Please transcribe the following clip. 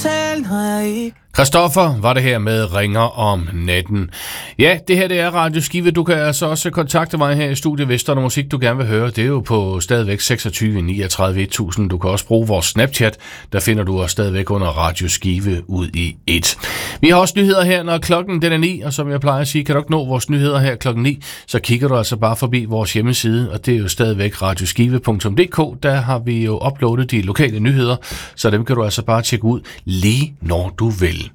tale, når jeg ikke... Christoffer var det her med Ringer om natten. Ja, det her det er Radio Skive. Du kan altså også kontakte mig her i studiet, hvis der er noget musik, du gerne vil høre. Det er jo på stadigvæk 26 39 1000. Du kan også bruge vores Snapchat. Der finder du os stadigvæk under Radio Skive ud i 1. Vi har også nyheder her, når klokken den er 9. Og som jeg plejer at sige, kan du ikke nå vores nyheder her klokken 9, så kigger du altså bare forbi vores hjemmeside. Og det er jo stadigvæk radioskive.dk. Der har vi jo uploadet de lokale nyheder, så dem kan du altså bare tjekke ud lige når du vil.